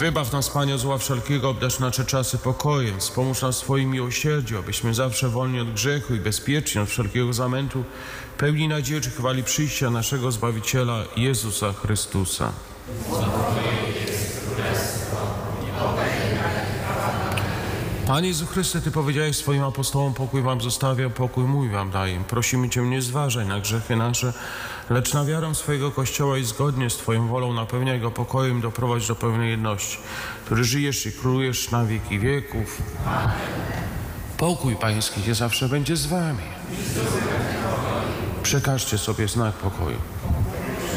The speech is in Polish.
Wybaw nas, Panie, od zła wszelkiego, obdarz nasze czasy pokojem. Wspomóż nas w Twoim miłosierdziu, abyśmy zawsze wolni od grzechu i bezpieczni od wszelkiego zamętu, pełni nadziei oczekiwali przyjścia naszego Zbawiciela, Jezusa Chrystusa. Panie Jezu Chryste, Ty powiedziałeś swoim apostołom: pokój wam zostawiam, pokój mój wam daję. Prosimy Cię, nie zważaj na grzechy nasze, lecz na wiarę swojego Kościoła i zgodnie z Twoją wolą napełniaj go pokojem, doprowadź do pełnej jedności, który żyjesz i królujesz na wieki wieków. Pokój Pański nie zawsze będzie z wami. Przekażcie sobie znak pokoju.